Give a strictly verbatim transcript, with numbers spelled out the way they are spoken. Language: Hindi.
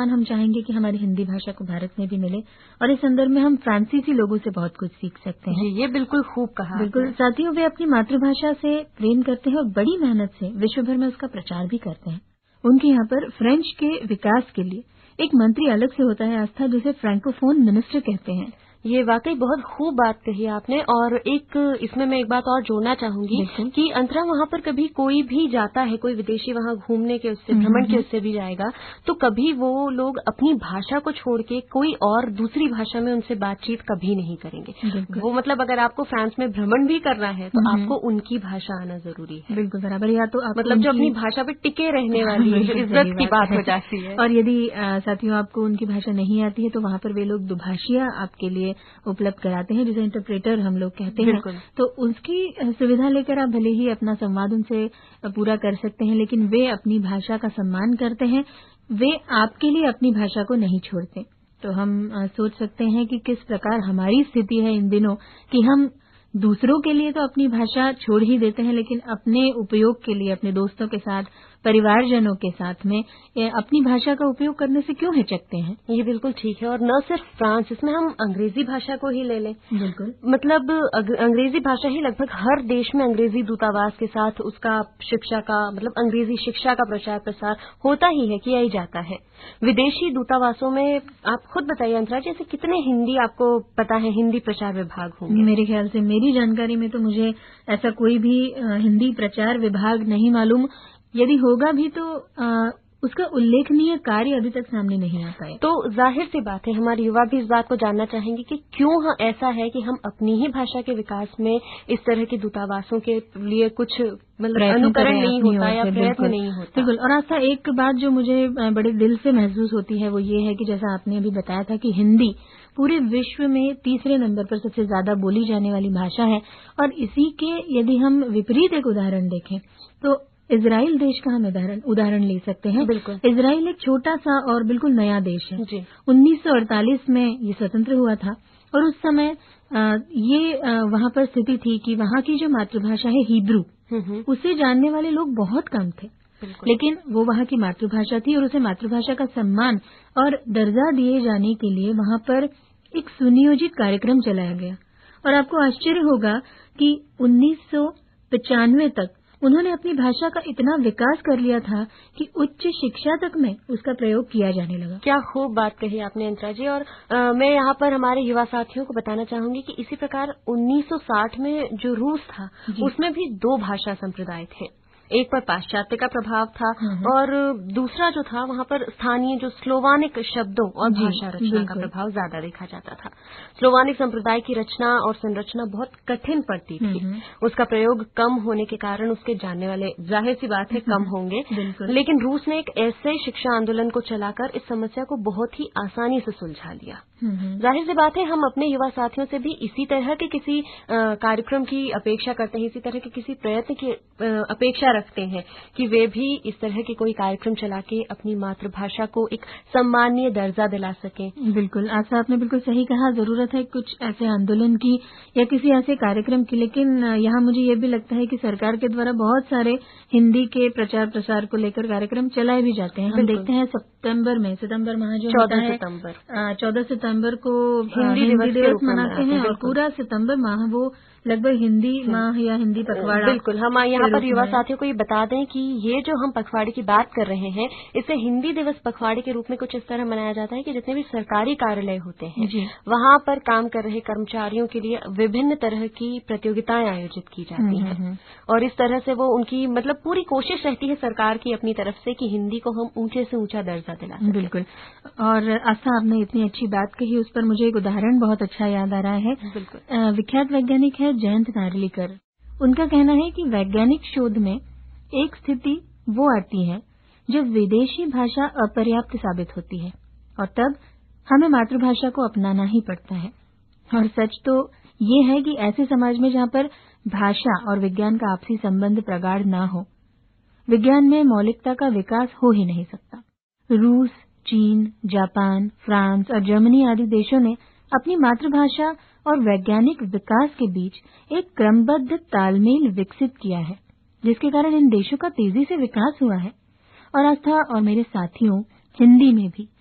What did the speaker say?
हम चाहेंगे कि हमारी हिंदी भाषा को भारत में भी मिले और इस संदर्भ में हम फ्रांसीसी लोगों से बहुत कुछ सीख सकते हैं। जी, ये बिल्कुल खूब कहा। बिल्कुल साथियों, वे अपनी मातृभाषा से प्रेम करते हैं और बड़ी मेहनत से विश्व भर में उसका प्रचार भी करते हैं। उनके यहाँ पर फ्रेंच के विकास के लिए एक मंत्री अलग से होता है आस्था, जिसे फ्रैंकोफोन मिनिस्टर कहते हैं। ये वाकई बहुत खूब बात कही आपने। और एक इसमें मैं एक बात और जोड़ना चाहूंगी कि अंतरा वहाँ पर कभी कोई भी जाता है, कोई विदेशी वहाँ घूमने के उससे भ्रमण के उससे भी जाएगा, तो कभी वो लोग अपनी भाषा को छोड़ के कोई और दूसरी भाषा में उनसे बातचीत कभी नहीं करेंगे। वो मतलब अगर आपको फ्रांस में भ्रमण भी करना है तो आपको उनकी भाषा आना जरूरी है। बिल्कुल बराबर। या तो आप मतलब जो अपनी भाषा पे टिके रहने वाली है, जो इज्जत की बात हो जाती है। और यदि साथियों आपको उनकी भाषा नहीं आती है तो वहाँ पर वे लोग दुभाषिया आपके लिए उपलब्ध कराते हैं, जिसे इंटरप्रेटर हम लोग कहते हैं। तो उसकी सुविधा लेकर आप भले ही अपना संवाद उनसे पूरा कर सकते हैं, लेकिन वे अपनी भाषा का सम्मान करते हैं, वे आपके लिए अपनी भाषा को नहीं छोड़ते। तो हम सोच सकते हैं कि किस प्रकार हमारी स्थिति है इन दिनों कि हम दूसरों के लिए तो अपनी भाषा छोड़ ही देते हैं, लेकिन अपने उपयोग के लिए अपने दोस्तों के साथ, परिवारजनों के साथ में अपनी भाषा का उपयोग करने से क्यों हिचकते हैं। ये बिल्कुल ठीक है। और न सिर्फ फ्रांस, इसमें हम अंग्रेजी भाषा को ही ले लें। बिल्कुल मतलब अंग्रेजी भाषा ही लगभग हर देश में अंग्रेजी दूतावास के साथ उसका शिक्षा का मतलब अंग्रेजी शिक्षा का प्रचार प्रसार होता ही है, किया ही जाता है। विदेशी दूतावासों में आप खुद बताइए अंतरा जी, ऐसे कितने हिंदी आपको पता है हिंदी प्रचार विभाग होंगे? मेरे ख्याल से, मेरी जानकारी में तो मुझे ऐसा कोई भी हिंदी प्रचार विभाग नहीं मालूम। यदि होगा भी तो आ, उसका उल्लेखनीय कार्य अभी तक सामने नहीं आता है। तो जाहिर सी बात है हमारे युवा भी इस बात को जानना चाहेंगे कि क्यों ऐसा है कि हम अपनी ही भाषा के विकास में इस तरह के दूतावासों के लिए कुछ मतलब अनुकरण नहीं होता या प्रयत्न नहीं होता। बिल्कुल। और आस्था, एक बात जो मुझे बड़े दिल से महसूस होती है वो ये है कि जैसा आपने अभी बताया था कि हिंदी पूरे विश्व में तीसरे नंबर पर सबसे ज्यादा बोली जाने वाली भाषा है। और इसी के यदि हम विपरीत एक उदाहरण देखें तो इजराइल देश का हम उदाहरण उदाहरण ले सकते हैं। बिल्कुल। इजराइल एक छोटा सा और बिल्कुल नया देश है। जी। उन्नीस सौ अड़तालीस में ये स्वतंत्र हुआ था और उस समय आ, ये वहाँ पर स्थिति थी कि वहाँ की जो मातृभाषा है हिब्रू, उसे जानने वाले लोग बहुत कम थे। लेकिन वो वहाँ की मातृभाषा थी और उसे मातृभाषा का सम्मान और दर्जा दिए जाने के लिए वहाँ पर एक सुनियोजित कार्यक्रम चलाया गया। और आपको आश्चर्य होगा कि उन्नीस सौ पचानवे तक उन्होंने अपनी भाषा का इतना विकास कर लिया था कि उच्च शिक्षा तक में उसका प्रयोग किया जाने लगा। क्या खूब बात कही आपने अंतरा जी। और आ, मैं यहाँ पर हमारे युवा साथियों को बताना चाहूंगी कि इसी प्रकार उन्नीस सौ साठ में जो रूस था उसमें भी दो भाषा संप्रदाय थे। एक पर पाश्चात्य का प्रभाव था और दूसरा जो था वहाँ पर स्थानीय जो स्लोवानिक शब्दों और भाषा रचना का प्रभाव ज्यादा देखा जाता था। स्लोवानिक संप्रदाय की रचना और संरचना बहुत कठिन पड़ती थी। उसका प्रयोग कम होने के कारण उसके जानने वाले जाहिर सी बात है कम होंगे। लेकिन रूस ने एक ऐसे शिक्षा आंदोलन को चलाकर इस समस्या को बहुत ही आसानी से सुलझा लिया। जाहिर सी बात है हम अपने युवा साथियों से भी इसी तरह के किसी कार्यक्रम की अपेक्षा करते हैं, इसी तरह के किसी प्रयत्न की अपेक्षा रखते हैं कि वे भी इस तरह के कोई कार्यक्रम चला के अपनी मातृभाषा को एक सम्मानीय दर्जा दिला सकें। बिल्कुल आशा, आपने बिल्कुल सही कहा। जरूरत है कुछ ऐसे आंदोलन की या किसी ऐसे कार्यक्रम की। लेकिन यहाँ मुझे ये भी लगता है कि सरकार के द्वारा बहुत सारे हिंदी के प्रचार प्रसार को लेकर कार्यक्रम चलाए भी जाते हैं। हम देखते हैं सितंबर में सितंबर माह जो होता है चौदह सितंबर को हिंदी दिवस मनाते हैं और पूरा सितंबर माह वो लगभग हिंदी माह या हिंदी पखवाड़ा। बिल्कुल। हम यहाँ पर युवा साथियों को ये बता दें कि ये जो हम पखवाड़े की बात कर रहे हैं इसे हिंदी दिवस पखवाड़े के रूप में कुछ इस तरह मनाया जाता है कि जितने भी सरकारी कार्यालय होते हैं वहाँ पर काम कर रहे कर्मचारियों के लिए विभिन्न तरह की प्रतियोगिताएं आयोजित की जाती हैं और इस तरह से वो उनकी मतलब पूरी कोशिश रहती है सरकार की अपनी तरफ से कि हिंदी को हम ऊंचे से ऊंचा दर्जा दिला सकें। बिल्कुल। और आस्था, आपने इतनी अच्छी बात कही, उस पर मुझे एक उदाहरण बहुत अच्छा याद आ रहा है। बिल्कुल। विख्यात वैज्ञानिक है जयंत नार्लिकर। उनका कहना है कि वैज्ञानिक शोध में एक स्थिति वो आती है जब विदेशी भाषा अपर्याप्त साबित होती है और तब हमें मातृभाषा को अपनाना ही पड़ता है। और सच तो ये है कि ऐसे समाज में जहाँ पर भाषा और विज्ञान का आपसी संबंध प्रगाढ़ ना हो, विज्ञान में मौलिकता का विकास हो ही नहीं सकता। रूस, चीन, जापान, फ्रांस और जर्मनी आदि देशों ने अपनी मातृभाषा और वैज्ञानिक विकास के बीच एक क्रमबद्ध तालमेल विकसित किया है, जिसके कारण इन देशों का तेजी से विकास हुआ है। और आस्था और मेरे साथियों, हिंदी में भी